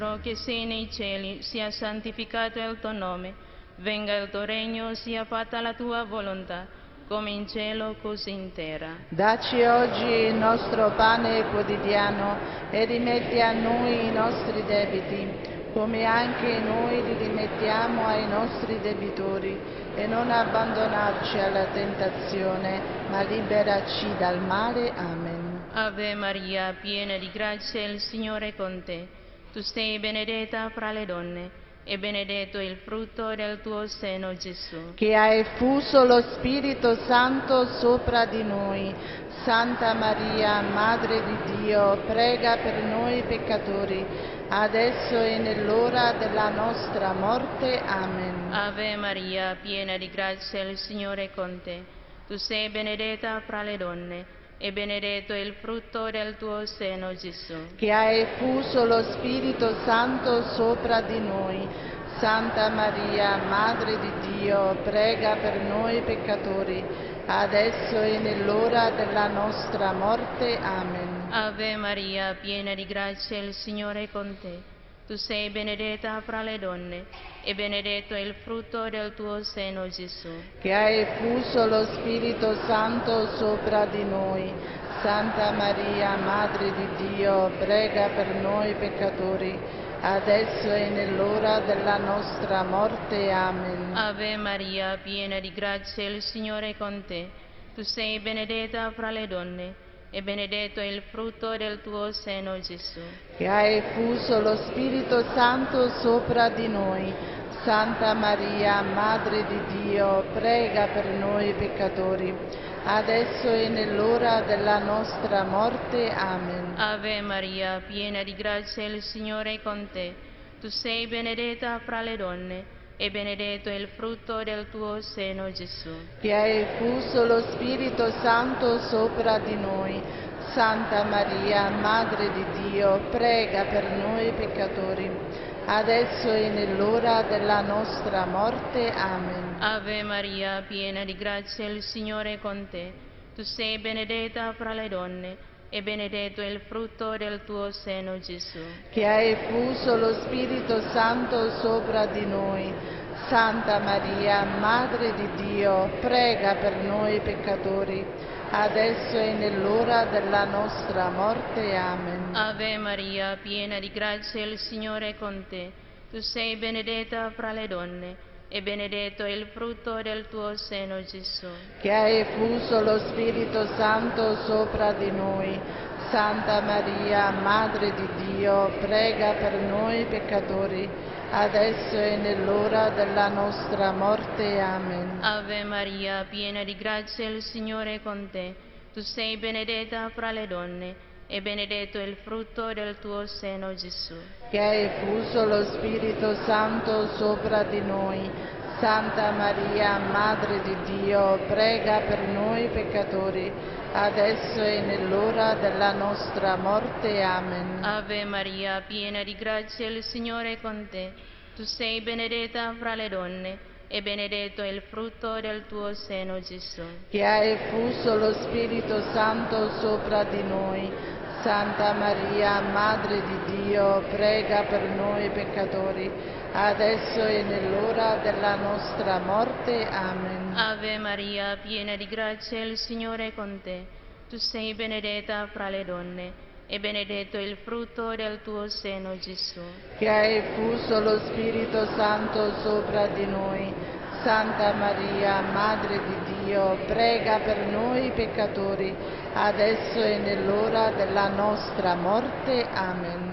che sei nei cieli, sia santificato il tuo nome, venga il tuo regno, sia fatta la tua volontà, come in cielo così in terra. Dacci oggi il nostro pane quotidiano e rimetti a noi i nostri debiti, come anche noi li rimettiamo ai nostri debitori, e non abbandonarci alla tentazione, ma liberaci dal male. Amen. Ave Maria, piena di grazia, il Signore è con te. Tu sei benedetta fra le donne, e benedetto il frutto del tuo seno, Gesù. Che ha effuso lo Spirito Santo sopra di noi. Santa Maria, Madre di Dio, prega per noi peccatori, adesso e nell'ora della nostra morte. Amen. Ave Maria, piena di grazia, il Signore è con te. Tu sei benedetta fra le donne, e benedetto il frutto del tuo seno, Gesù. Che ha effuso lo Spirito Santo sopra di noi. Santa Maria, Madre di Dio, prega per noi peccatori, adesso e nell'ora della nostra morte. Amen. Ave Maria, piena di grazia, il Signore è con te. Tu sei benedetta fra le donne, e benedetto il frutto del tuo seno, Gesù. Che ha effuso lo Spirito Santo sopra di noi. Santa Maria, Madre di Dio, prega per noi peccatori, adesso e nell'ora della nostra morte. Amen. Ave Maria, piena di grazia, il Signore è con te. Tu sei benedetta fra le donne, e benedetto il frutto del tuo seno, Gesù. Che ha effuso lo Spirito Santo sopra di noi. Santa Maria, Madre di Dio, prega per noi peccatori, adesso e nell'ora della nostra morte. Amen. Ave Maria, piena di grazia, il Signore è con te. Tu sei benedetta fra le donne, e benedetto il frutto del tuo seno, Gesù. Che ha effuso lo Spirito Santo sopra di noi. Santa Maria, Madre di Dio, prega per noi peccatori, adesso e nell'ora della nostra morte. Amen. Ave Maria, piena di grazia, il Signore è con te. Tu sei benedetta fra le donne, e benedetto il frutto del tuo seno, Gesù. Che ha effuso lo Spirito Santo sopra di noi. Santa Maria, Madre di Dio, prega per noi peccatori, adesso e nell'ora della nostra morte. Amen. Ave Maria, piena di grazia, il Signore è con te. Tu sei benedetta fra le donne, e benedetto il frutto del tuo seno, Gesù. Che ha effuso lo Spirito Santo sopra di noi. Santa Maria, Madre di Dio, prega per noi peccatori, adesso e nell'ora della nostra morte. Amen. Ave Maria, piena di grazia, il Signore è con te. Tu sei benedetta fra le donne, e benedetto il frutto del tuo seno, Gesù. Che ha effuso lo Spirito Santo sopra di noi. Santa Maria, Madre di Dio, prega per noi peccatori, adesso e nell'ora della nostra morte. Amen. Ave Maria, piena di grazia, il Signore è con te. Tu sei benedetta fra le donne, e benedetto il frutto del tuo seno, Gesù. Che ha effuso lo Spirito Santo sopra di noi. Santa Maria, Madre di Dio, prega per noi peccatori, adesso e nell'ora della nostra morte. Amen. Ave Maria, piena di grazia, il Signore è con te. Tu sei benedetta fra le donne, e benedetto il frutto del tuo seno, Gesù. Che ha effuso lo Spirito Santo sopra di noi. Santa Maria, Madre di Dio, prega per noi peccatori, adesso e nell'ora della nostra morte. Amen.